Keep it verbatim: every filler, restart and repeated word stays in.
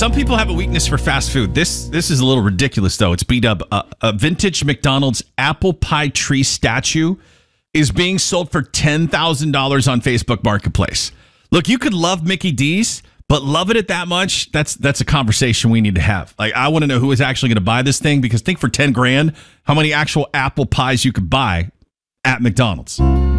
some people have a weakness for fast food. This this is a little ridiculous, though. It's beat up. Uh, a vintage McDonald's apple pie tree statue is being sold for ten thousand dollars on Facebook Marketplace. Look, you could love Mickey D's, but love it at that much, that's that's a conversation we need to have. Like, I want to know who is actually going to buy this thing, because think for ten grand, how many actual apple pies you could buy at McDonald's.